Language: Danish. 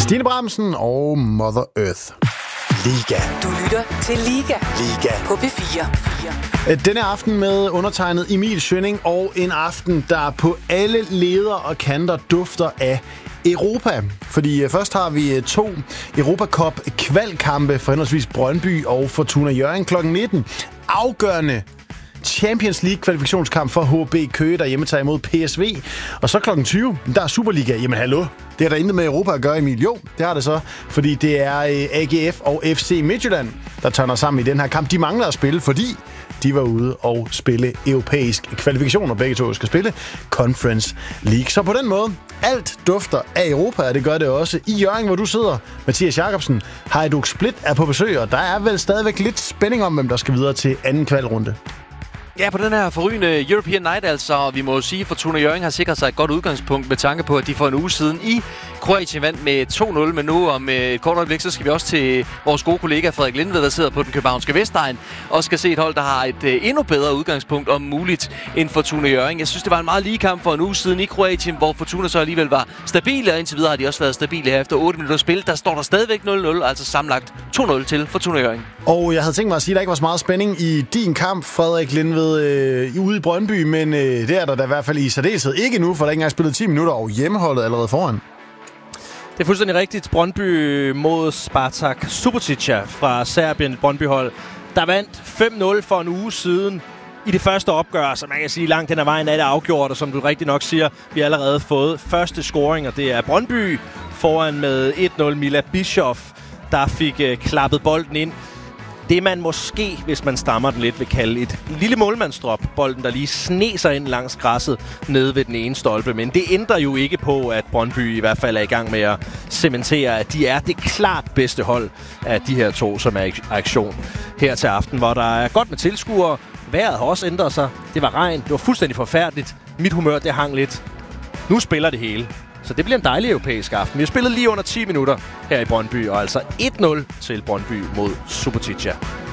Stine Bramsen og Mother Earth. Liga. Du lytter til Liga. Liga. På P4. Denne aften med undertegnet Emil Schønning, og en aften, der på alle leder og kanter dufter af Europa. Fordi først har vi 2 Europa Cup kvalkampe for henholdsvis Brøndby og Fortuna Hjørring kl. 19. Afgørende Champions League kvalifikationskamp for HB Køge, der hjemme tager imod PSV. Og så kl. 20, der er Superliga. Jamen hallo, det har der intet med Europa at gøre, Emil. Jo, det har det så, fordi det er AGF og FC Midtjylland, der tørner sammen i den her kamp. De mangler at spille, fordi de var ude og spille europæisk kvalifikation, og begge to skal spille Conference League. Så på den måde, alt dufter af Europa, og det gør det også i Hjørring, hvor du sidder. Mathias Jacobsen, Hajduk Split er på besøg, og der er vel stadigvæk lidt spænding om, hvem der skal videre til anden kvalrunde. Ja, på den her forrygende European Night altså, vi må jo sige, at Fortuna Hjørring har sikret sig et godt udgangspunkt med tanke på, at de for en uge siden i Kroatien vandt med 2-0, men nu om et kort øjeblik, så skal vi også til vores gode kollega Frederik Lindved, der sidder på den københavnske Vestegn, og skal se et hold, der har et endnu bedre udgangspunkt om muligt end Fortuna Hjørring. Jeg synes, det var en meget lige kamp for en uge siden i Kroatien, hvor Fortuna så alligevel var stabile, og indtil videre har de også været stabile her efter 8 minutter spil. Der står der stadigvæk 0-0, altså sammenlagt 2-0 til Fortuna Hjørring. Og jeg havde tænkt mig at sige, at der ikke var så meget spænding i din kamp, Frederik Lindved, ude i Brøndby, men det er der da i hvert fald i særdeleshed ikke nu, for der ikke engang spillet 10 minutter, og hjemmeholdet allerede foran. Det er fuldstændig rigtigt. Brøndby mod Spartak Subotica fra Serbien, et Brøndby-hold, der vandt 5-0 for en uge siden i det første opgør, så man kan sige, langt hen ad vejen er det afgjort, og som du rigtig nok siger, vi har allerede fået første scoring, og det er Brøndby foran med 1-0. Mila Bischoff, der fik klappet bolden ind. Det man måske, hvis man stammer den lidt, vil kalde et lille målmandsdrop. Bolden, der lige sneser ind langs græsset nede ved den ene stolpe. Men det ændrer jo ikke på, at Brøndby i hvert fald er i gang med at cementere, at de er det klart bedste hold af de her 2, som er i aktion her til aften, hvor der er godt med tilskuere. Vejret har også ændret sig. Det var regn. Det var fuldstændig forfærdeligt. Mit humør, det hang lidt. Nu spiller det hele. Så det bliver en dejlig europæisk aften. Vi har spillet lige under 10 minutter her i Brøndby, og altså 1-0 til Brøndby mod Subotica.